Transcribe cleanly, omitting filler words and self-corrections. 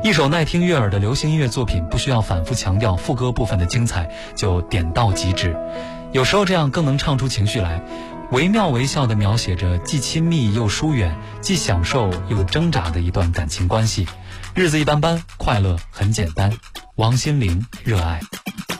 一首耐听悦耳的流行音乐作品，不需要反复强调副歌部分的精彩，就点到即止。有时候这样更能唱出情绪来，惟妙惟肖地描写着既亲密又疏远，既享受又挣扎的一段感情关系。日子一般般，快乐很简单。王心凌，热爱。